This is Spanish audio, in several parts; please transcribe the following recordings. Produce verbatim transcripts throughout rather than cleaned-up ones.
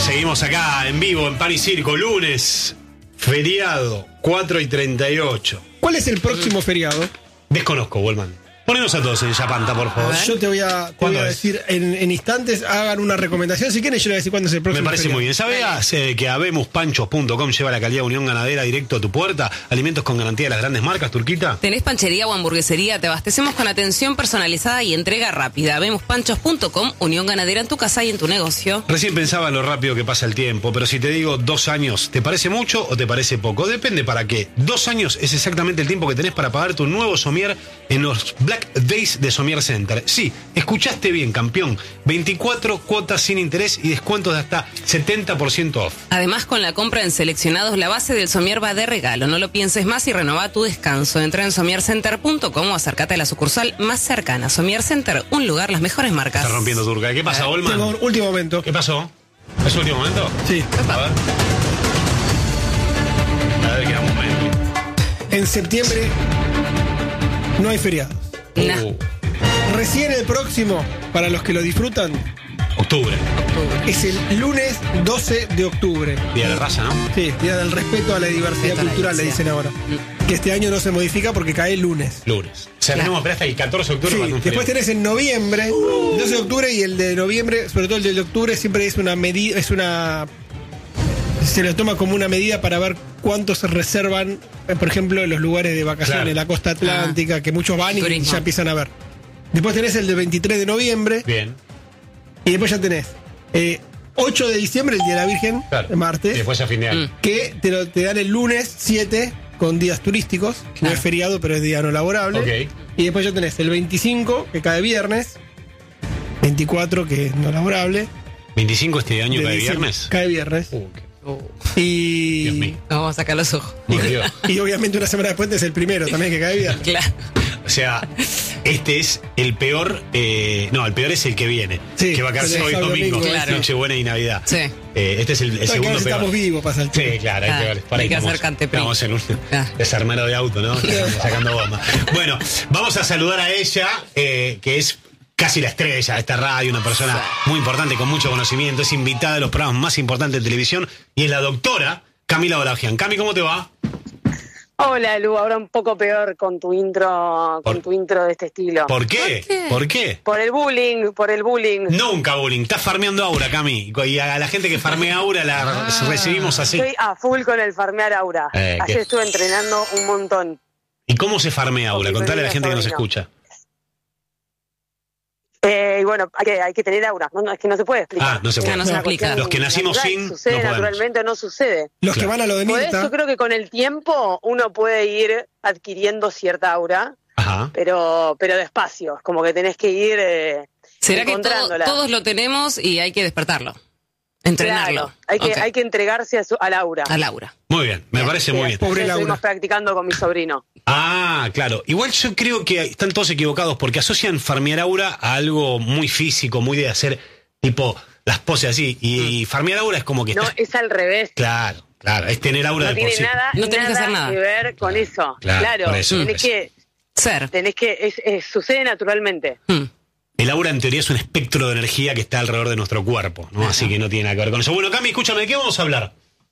Seguimos acá en vivo en Pan y Circo, lunes, feriado, cuatro y treinta y ocho. ¿Cuál es el próximo feriado? Desconozco, Goldman. Ponenos a todos en Yapanta, por favor. Yo te voy a, te voy a decir en, en instantes, hagan una recomendación. Si quieren, yo les voy a decir cuándo es el próximo. Me parece feriado. muy bien. ¿Sabías eh, que habemos panchos punto com lleva la calidad de Unión Ganadera directo a tu puerta? Alimentos con garantía de las grandes marcas, Turquita. ¿Tenés panchería o hamburguesería? Te abastecemos con atención personalizada y entrega rápida. habemos panchos punto com, Unión Ganadera en tu casa y en tu negocio. Recién pensaba lo rápido que pasa el tiempo, pero si te digo dos años, ¿te parece mucho o te parece poco? Depende para qué. Dos años es exactamente el tiempo que tenés para pagar tu nuevo somier en los Black Days de Somier Center. Sí, escuchaste bien, campeón. veinticuatro cuotas sin interés y descuentos de hasta setenta por ciento off. Además, con la compra en seleccionados, la base del somier va de regalo. No lo pienses más y renová tu descanso. Entra en somier center punto com o acércate a la sucursal más cercana. Somier Center, un lugar, las mejores marcas. Está rompiendo Turca. ¿Qué pasa, Olman? Tengo un último momento. ¿Qué pasó? ¿Es el último momento? Sí. A ver. A ver, queda un momento. En septiembre no hay feriados. Nah. Uh, Recién el próximo, para los que lo disfrutan, octubre. es el lunes doce de octubre. Día de la raza, ¿no? Sí, Día del Respeto a la Diversidad Respeto a la Cultural, le diversidad. dicen ahora. Que este año no se modifica porque cae el lunes. Lunes. O sea, tenemos que esperar hasta el catorce de octubre Sí, para un después feriado. tenés en noviembre, el doce de octubre, y el de noviembre, sobre todo el de octubre, siempre es una medida, es una... Se lo toma como una medida para ver cuántos se reservan, eh, por ejemplo, en los lugares de vacaciones, Claro. en la costa atlántica, que muchos van y Turismo. ya empiezan a ver. Después tenés el de veintitrés de noviembre, Bien. y después ya tenés eh, ocho de diciembre, el Día de la Virgen, Claro. el martes, Y después a fin de año. Mm. que te, lo, te dan el lunes siete con días turísticos, no Claro. es feriado, pero es día no laborable. Ok. Y después ya tenés el veinticinco, que cae viernes, veinticuatro, que es no laborable. veinticinco este año de cae diciembre, viernes. Cae viernes. Uh, qué- Y, Dios mío. Nos vamos a sacar los ojos. Por Dios. y obviamente una semana después es el primero también que cae viernes. Claro. O sea, este es el peor. Eh, no, el peor es el que viene. Sí, que va a caer el de sábado y sábado y domingo. domingo, claro. Nochebuena y Navidad. Sí. Eh, este es el, el Hay que segundo ver si peor. estamos vivos para el Sí, claro, hay Ah, que ver. Para hay ahí que estamos- hacer cantepé. Estamos en un Ah. desarmero de auto, ¿no? Estamos sacando bomba. Bueno, vamos a saludar a ella, eh, que es casi la estrella de esta radio, una persona muy importante, con mucho conocimiento. Es invitada a los programas más importantes de televisión y es la doctora Camila Olagian. Cami, ¿cómo te va? Hola, Lu, ahora un poco peor con tu intro, Por- con tu intro de este estilo. ¿Por qué? ¿Por qué? ¿Por qué? Por el bullying, por el bullying. Nunca bullying, estás farmeando aura, Cami. Y a la gente que farmea aura la recibimos así. Estoy a full con el farmear aura. Eh, Ayer ¿qué? estuve entrenando un montón. ¿Y cómo se farmea aura? Porque Contale a la soy gente que nos sobrino. escucha. Eh, y bueno, hay que, hay que tener aura. No, no, es que no se puede explicar. Ah, no se puede. Ah, no se Es una aplica. cuestión Los que nacimos natural, sin, Sucede no podemos. naturalmente o no sucede. Los Claro. que van a lo de Por Mirta, eso creo que con el tiempo uno puede ir adquiriendo cierta aura, Ajá. pero, pero despacio. Como que tenés que ir eh, ¿Será que todo- encontrándola. todos lo tenemos y hay que despertarlo? Entrenarlo. Claro, hay que, Ok. hay que entregarse a, su, a Laura. A Laura. Muy bien, me parece muy bien. Pobre Ya Laura. Estuvimos practicando con mi sobrino. Ah, claro. Igual yo creo que están todos equivocados porque asocian farmear aura a algo muy físico, muy de hacer tipo las poses así. Y, y farmear aura es como que No, estás... es al revés. Claro, claro, es tener aura No de por tiene sí. nada, No tenés que nada hacer nada. que ver con eso. Claro, Claro, por eso, tenés por eso. que, Ser. tenés que, es, es- sucede naturalmente. Hmm. El aura en teoría es un espectro de energía que está alrededor de nuestro cuerpo, ¿no? Así que no tiene nada que ver con eso. Bueno, Cami, escúchame, ¿de qué vamos a hablar?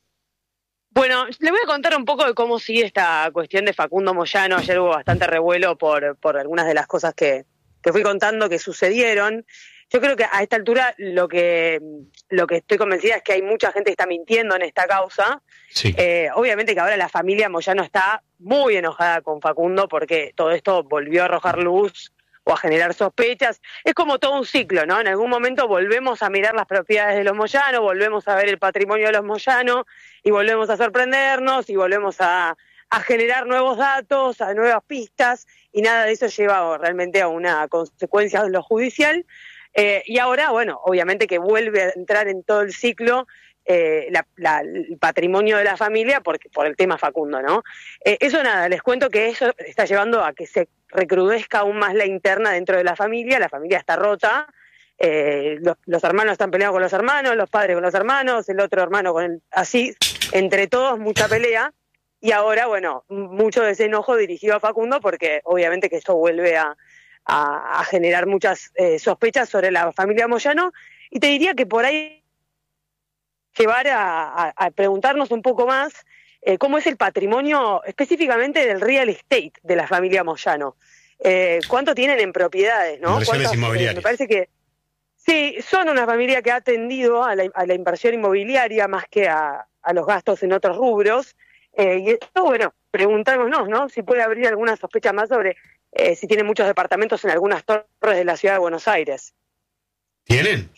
Bueno, le voy a contar un poco de cómo sigue esta cuestión de Facundo Moyano. Ayer hubo bastante revuelo por, por algunas de las cosas que, que fui contando que sucedieron. Yo creo que a esta altura lo que, lo que estoy convencida es que hay mucha gente que está mintiendo en esta causa. Sí. Eh, obviamente que ahora la familia Moyano está muy enojada con Facundo porque todo esto volvió a arrojar luz o a generar sospechas. Es como todo un ciclo, ¿no? En algún momento volvemos a mirar las propiedades de los Moyano, volvemos a ver el patrimonio de los Moyano y volvemos a sorprendernos y volvemos a, a generar nuevos datos, a nuevas pistas, y nada de eso lleva realmente a una consecuencia en lo judicial. Eh, y ahora, bueno, obviamente que vuelve a entrar en todo el ciclo eh, la, la, el patrimonio de la familia por, por el tema Facundo, ¿no? Eh, eso nada, les cuento que eso está llevando a que se recrudezca aún más la interna dentro de la familia. La familia está rota, eh, los, los hermanos están peleados con los hermanos, los padres con los hermanos, el otro hermano con el... Así, entre todos, mucha pelea. Y ahora, bueno, mucho desenojo dirigido a Facundo porque obviamente que esto vuelve a, a, a generar muchas eh, sospechas sobre la familia Moyano. Y te diría que por ahí llevar a, a, a preguntarnos un poco más eh, cómo es el patrimonio específicamente del real estate de la familia Moyano. Eh, ¿Cuánto tienen en propiedades, no? Inversiones ¿Cuántas, eh, inmobiliarias. me parece que sí, son una familia que ha atendido a la, a la inversión inmobiliaria más que a, a los gastos en otros rubros. Eh, y esto, bueno, preguntémonos, ¿no? Si puede abrir alguna sospecha más sobre eh, si tienen muchos departamentos en algunas torres de la ciudad de Buenos Aires. ¿Tienen?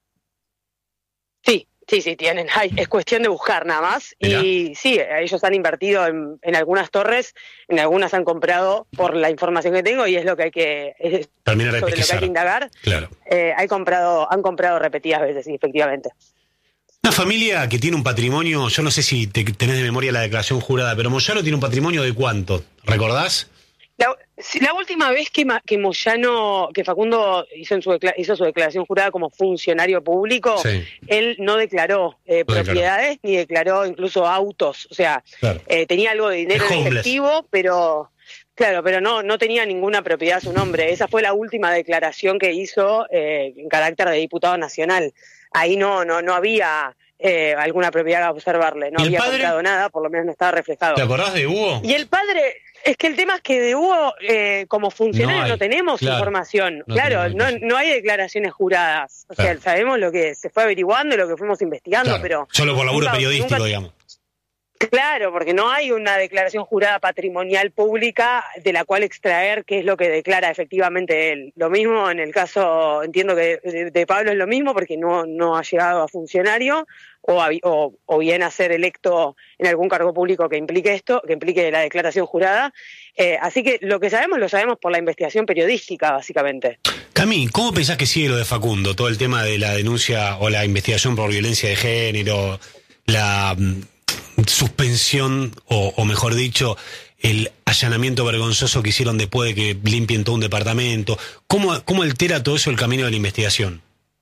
Sí, sí, sí, tienen. Ay, es cuestión de buscar nada más. Mirá. Y sí, ellos han invertido en, en algunas torres, en algunas han comprado por la información que tengo y es lo que hay que es Terminar de sobre lo que hay pesquisar. que indagar. Claro. Eh, hay comprado, han comprado repetidas veces, sí, efectivamente. Una familia que tiene un patrimonio, yo no sé si te, tenés de memoria la declaración jurada, pero Moyano tiene un patrimonio de cuánto, ¿recordás? La, la última vez que, que Moyano, que Facundo hizo, en su, hizo su declaración jurada como funcionario público, Sí. él no declaró eh, No propiedades declaró. ni declaró incluso autos. O sea, Claro. eh, tenía algo de dinero Es en homeless. efectivo, pero claro, pero no, no tenía ninguna propiedad a su nombre. Esa fue la última declaración que hizo eh, en carácter de diputado nacional. Ahí no, no, no había eh, alguna propiedad a observarle, no ¿Y el había padre? comprado nada, por lo menos no estaba reflejado. ¿Te acordás de Hugo? Y el padre, es que el tema es que de Hugo, eh, como funcionario, No no, hay, tenemos claro. información. No claro, tenemos no, información. no hay declaraciones juradas. O Claro. sea, sabemos lo que se fue averiguando, lo que fuimos investigando, Claro. pero... Solo por laburo nunca- periodístico, nunca- digamos. Claro, porque no hay una declaración jurada patrimonial pública de la cual extraer qué es lo que declara efectivamente él. Lo mismo en el caso, entiendo que de, de Pablo es lo mismo porque no, no ha llegado a funcionario o, a, o, o bien a ser electo en algún cargo público que implique esto, que implique la declaración jurada. Eh, así que lo que sabemos lo sabemos por la investigación periodística, básicamente. Cami, ¿cómo pensás que sigue lo de Facundo? Todo el tema de la denuncia o la investigación por violencia de género, la mm, suspensión, o, o mejor dicho, el allanamiento vergonzoso que hicieron después de que limpien todo un departamento. ¿Cómo, cómo altera todo eso el camino de la investigación?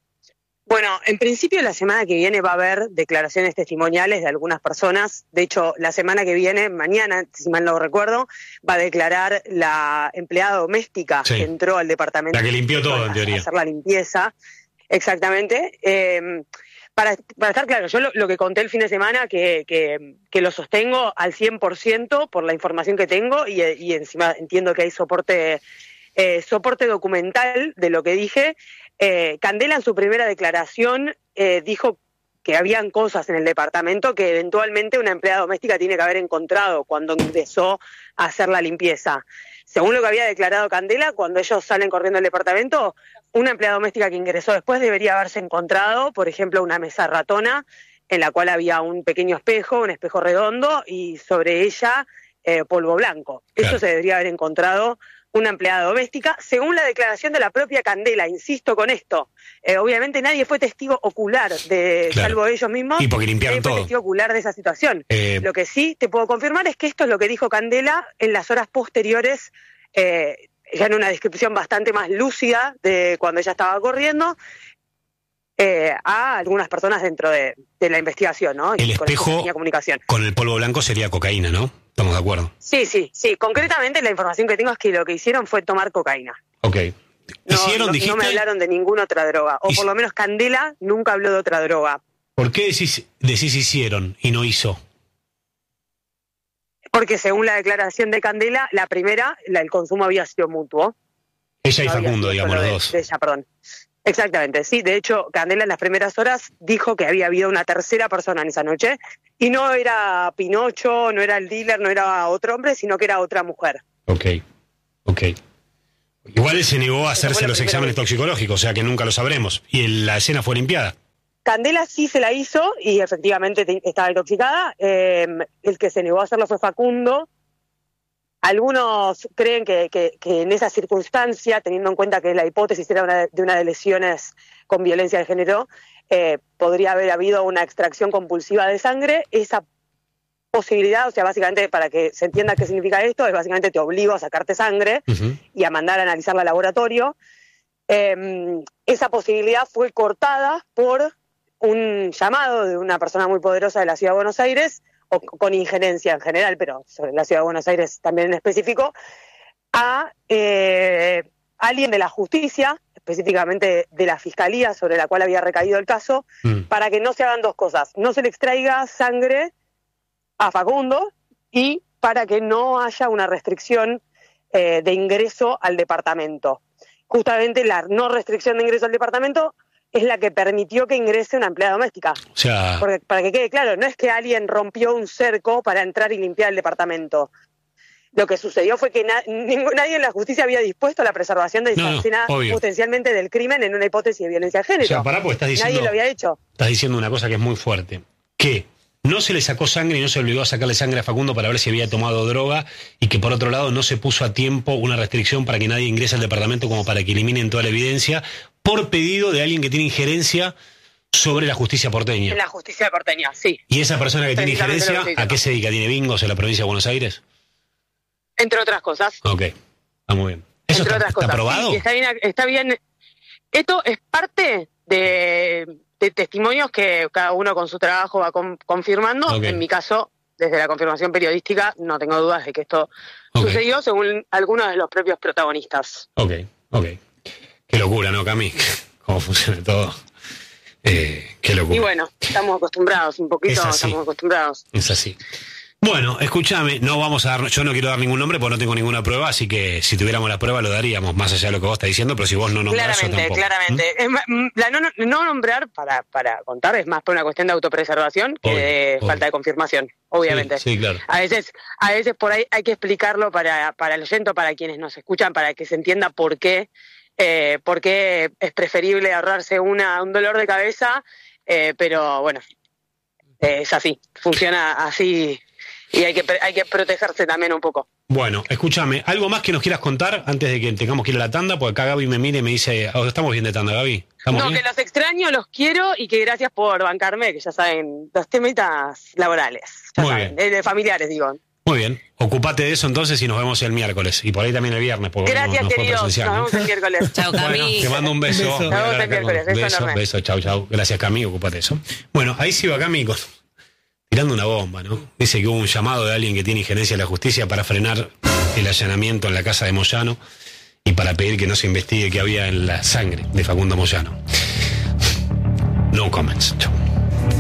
Bueno, en principio la semana que viene va a haber declaraciones testimoniales de algunas personas. De hecho, la semana que viene, mañana, si mal no recuerdo, va a declarar la empleada doméstica Sí. que entró al departamento. La que limpió todo, a- en teoría. A hacer la limpieza. Exactamente. Eh, para, para estar claro, yo lo, lo que conté el fin de semana, que, que, que lo sostengo al cien por ciento por la información que tengo y, y encima entiendo que hay soporte, eh, soporte documental de lo que dije. Eh, Candela en su primera declaración eh, dijo que habían cosas en el departamento que eventualmente una empleada doméstica tiene que haber encontrado cuando empezó a hacer la limpieza. Según lo que había declarado Candela, cuando ellos salen corriendo del departamento, una empleada doméstica que ingresó después debería haberse encontrado, por ejemplo, una mesa ratona en la cual había un pequeño espejo, un espejo redondo y sobre ella eh, polvo blanco. Claro. Eso se debería haber encontrado una empleada doméstica, según la declaración de la propia Candela, insisto con esto. Eh, obviamente nadie fue testigo ocular, de Claro. salvo ellos mismos, Y porque limpiaron nadie fue todo. testigo ocular de esa situación. Eh, Lo que sí te puedo confirmar es que esto es lo que dijo Candela en las horas posteriores, eh, ya en una descripción bastante más lúcida de cuando ella estaba corriendo, eh, a algunas personas dentro de, de la investigación, ¿no? El Y con eso espejo- tenía comunicación. con el polvo blanco sería cocaína, ¿no? Estamos de acuerdo. Sí, sí, sí. Concretamente la información que tengo es que lo que hicieron fue tomar cocaína. Ok. No, ¿Hicieron, no, dijiste? no me hablaron de ninguna otra droga. O Hic- por lo menos Candela nunca habló de otra droga. ¿Por qué decís, decís hicieron y no hizo? Porque según la declaración de Candela, la primera, la, el consumo había sido mutuo. Ella y No había Facundo, sido digamos, solo los de- dos. de ella, perdón. Exactamente, sí. De hecho, Candela en las primeras horas dijo que había habido una tercera persona en esa noche y no era Pinocho, no era el dealer, no era otro hombre, sino que era otra mujer. Ok, ok. Igual él se negó a Esa hacerse fue la los primera exámenes vez. toxicológicos, o sea que nunca lo sabremos. Y el- la escena fue limpiada. Candela sí se la hizo y efectivamente te- estaba intoxicada. Eh, el que se negó a hacerlo fue Facundo. Algunos creen que, que, que en esa circunstancia, teniendo en cuenta que la hipótesis era una, de una de lesiones con violencia de género, eh, podría haber habido una extracción compulsiva de sangre. Esa posibilidad, o sea, básicamente para que se entienda qué significa esto, es básicamente te obligo a sacarte sangre Ujú. y a mandar a analizarla al laboratorio. Eh, esa posibilidad fue cortada por un llamado de una persona muy poderosa de la Ciudad de Buenos Aires, o con injerencia en general, pero sobre la Ciudad de Buenos Aires también en específico, a eh, alguien de la justicia, específicamente de la fiscalía sobre la cual había recaído el caso, mm. para que no se hagan dos cosas. No se le extraiga sangre a Facundo y para que no haya una restricción eh, de ingreso al departamento. Justamente la no restricción de ingreso al departamento es la que permitió que ingrese una empleada doméstica. O sea... Porque, para que quede claro, no es que alguien rompió un cerco para entrar y limpiar el departamento. Lo que sucedió fue que na- ningún, nadie en la justicia había dispuesto la preservación de esa no, no, escena obvio. potencialmente del crimen en una hipótesis de violencia de género. O sea, pará, porque estás diciendo... Nadie lo había hecho. Estás diciendo una cosa que es muy fuerte. Que no se le sacó sangre y no se obligó a sacarle sangre a Facundo para ver si había tomado droga, y que por otro lado no se puso a tiempo una restricción para que nadie ingrese al departamento como para que eliminen toda la evidencia, por pedido de alguien que tiene injerencia sobre la justicia porteña. En la justicia porteña, sí. ¿Y esa persona que tiene Precisamente injerencia, lo que estoy a qué se dedica? ¿Tiene bingos en la provincia de Buenos Aires? Entre otras cosas. Ok, está muy bien. ¿Eso Entre está, otras está cosas. aprobado? Sí, está bien, está bien. Esto es parte de, de testimonios que cada uno con su trabajo va con, confirmando. Okay. En mi caso, desde la confirmación periodística, no tengo dudas de que esto Okay. sucedió según algunos de los propios protagonistas. Ok, ok. Qué locura, ¿no, Cami? Cómo funciona todo. Eh, qué locura. Y bueno, estamos acostumbrados, un poquito Es así. estamos acostumbrados. Es así. Bueno, escúchame, no vamos a dar, yo no quiero dar ningún nombre porque no tengo ninguna prueba, así que si tuviéramos la prueba lo daríamos, más allá de lo que vos estás diciendo, pero si vos no nombrás, yo Claramente, tampoco. claramente. ¿Mm? Es más, la no, no nombrar para, para contar es más por una cuestión de autopreservación que Obvio, de obvio. falta de confirmación, obviamente. Sí, sí, claro. A veces, a veces por ahí hay que explicarlo para, para el oyente, para quienes nos escuchan, para que se entienda por qué, eh, por qué es preferible ahorrarse una, un dolor de cabeza, eh, pero bueno, eh, es así, funciona así. Y hay que hay que protegerse también un poco. Bueno, escúchame, ¿algo más que nos quieras contar antes de que tengamos que ir a la tanda? Porque acá Gaby me mira y me dice, oh, estamos bien de tanda, Gaby. ¿Estamos No, bien? que los extraño, los quiero y que gracias por bancarme, que ya saben, los temitas laborales, ya Muy saben, bien. de, de familiares, digo. Muy bien, ocupate de eso entonces y nos vemos el miércoles. Y por ahí también el viernes, porque Gracias, no, no fue queridos, presencial, nos ¿no? vemos el miércoles. Chao, Cami. Bueno, te mando un beso. Un beso. Voy a Nos vemos hablar el acá miércoles, con- beso beso, enorme. beso, chau, chau. Gracias, Cami, ocupate de eso. Bueno, ahí sí va Cami con... tirando una bomba, ¿no? Dice que hubo un llamado de alguien que tiene injerencia en la justicia para frenar el allanamiento en la casa de Moyano y para pedir que no se investigue qué había en la sangre de Facundo Moyano. No comments. Chau.